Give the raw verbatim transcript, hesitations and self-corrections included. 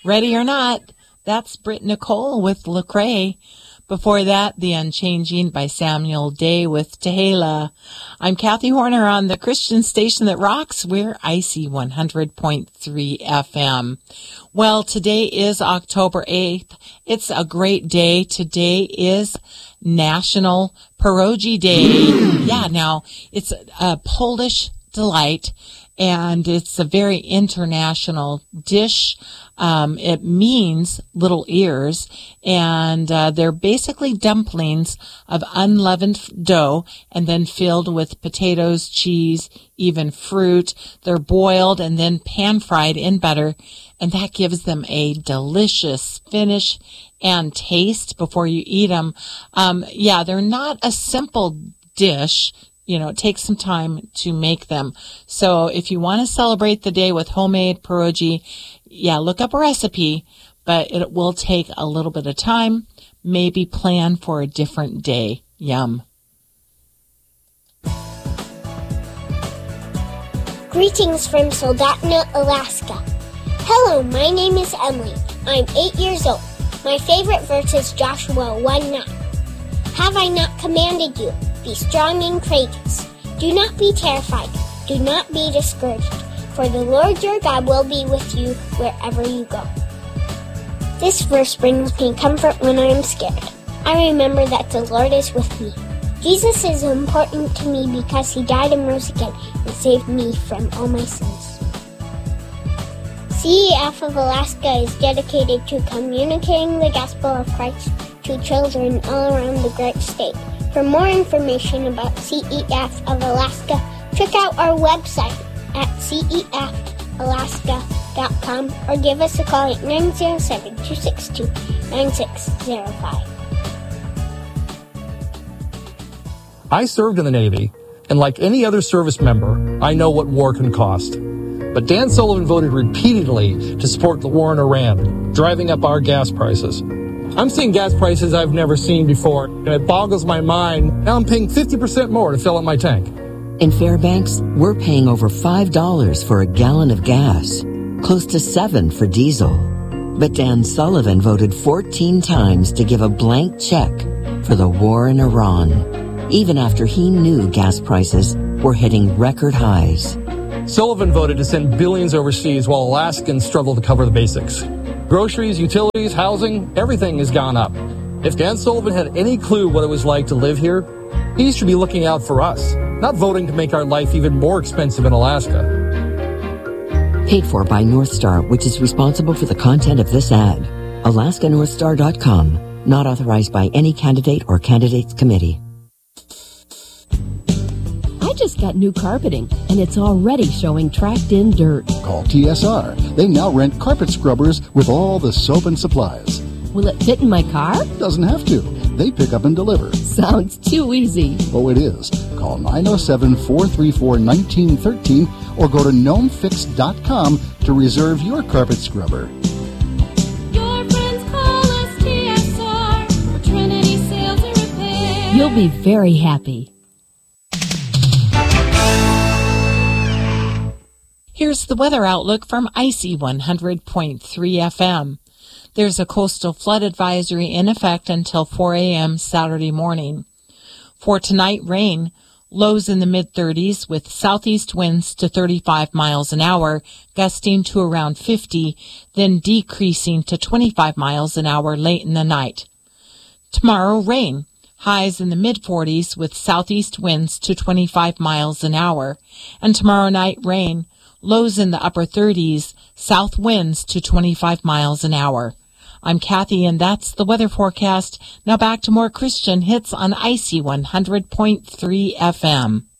Ready or Not. That's Britt Nicole with Lecrae. Before that, The Unchanging by Samuel Day with Tehela. I'm Kathy Horner on the Christian station that rocks. We're I C one hundred point three F M. Well, today is October eighth. It's a great day. Today is National Pierogi Day. Yeah, now, it's a Polish delight, and it's a very international dish. Um, it means little ears, and uh, they're basically dumplings of unleavened dough and then filled with potatoes, cheese, even fruit. They're boiled and then pan-fried in butter, and that gives them a delicious finish and taste before you eat them. Um, yeah, they're not a simple dish. You know, it takes some time to make them. So if you want to celebrate the day with homemade pierogi, yeah, look up a recipe, but it will take a little bit of time. Maybe plan for a different day. Yum. Greetings from Soldotna, Alaska. Hello, my name is Emily. I'm eight years old. My favorite verse is Joshua one nine. Have I not commanded you? Be strong and courageous. Do not be terrified. Do not be discouraged. For the Lord your God will be with you wherever you go. This verse brings me comfort when I am scared. I remember that the Lord is with me. Jesus is important to me because he died and rose again and saved me from all my sins. C E F of Alaska is dedicated to communicating the gospel of Christ to children all around the great state. For more information about C E F of Alaska, check out our website at C E F alaska dot com or give us a call at nine zero seven, two six two, nine six zero five. I served in the Navy, and like any other service member, I know what war can cost. But Dan Sullivan voted repeatedly to support the war in Iran, driving up our gas prices. I'm seeing gas prices I've never seen before, and it boggles my mind. Now I'm paying fifty percent more to fill up my tank. In Fairbanks, we're paying over five dollars for a gallon of gas, close to seven dollars for diesel. But Dan Sullivan voted fourteen times to give a blank check for the war in Iran, even after he knew gas prices were hitting record highs. Sullivan voted to send billions overseas while Alaskans struggle to cover the basics. Groceries, utilities, housing, everything has gone up. If Dan Sullivan had any clue what it was like to live here, he should be looking out for us, not voting to make our life even more expensive in Alaska. Paid for by North Star, which is responsible for the content of this ad. Alaska North Star dot com. Not authorized by any candidate or candidates committee. I just got new carpeting, and it's already showing tracked-in dirt. Call T S R. They now rent carpet scrubbers with all the soap and supplies. Will it fit in my car? Doesn't have to. They pick up and deliver. Sounds too easy. Oh, it is. Call nine oh seven, four three four, one nine one three or go to gnome fix dot com to reserve your carpet scrubber. Your friends call us T S R for Trinity Sales and Repair. You'll be very happy. Here's the weather outlook from I C one hundred point three F M. There's a coastal flood advisory in effect until four a.m. Saturday morning. For tonight, rain, lows in the mid-thirties with southeast winds to thirty-five miles an hour, gusting to around fifty, then decreasing to twenty-five miles an hour late in the night. Tomorrow, rain, highs in the mid-forties with southeast winds to twenty-five miles an hour. And tomorrow night, rain, lows in the upper thirties, south winds to twenty-five miles an hour. I'm Kathy, and that's the weather forecast. Now back to more Christian hits on I C one hundred point three F M.